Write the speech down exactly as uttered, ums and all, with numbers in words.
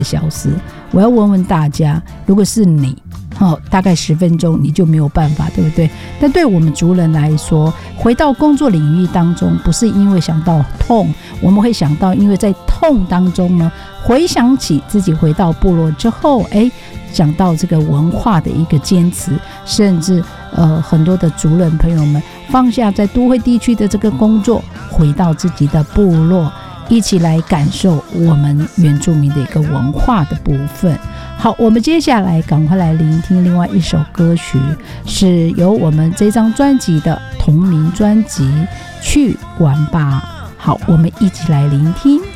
小时，我要问问大家，如果是你哦，大概十分钟你就没有办法，对不对？但对我们族人来说，回到工作领域当中，不是因为想到痛，我们会想到因为在痛当中呢，回想起自己回到部落之后，哎，讲到这个文化的一个坚持，甚至呃很多的族人朋友们放下在都会地区的这个工作，回到自己的部落，一起来感受我们原住民的一个文化的部分。好，我们接下来赶快来聆听另外一首歌曲，是由我们这张专辑的同名专辑《去玩吧》。好，我们一起来聆听。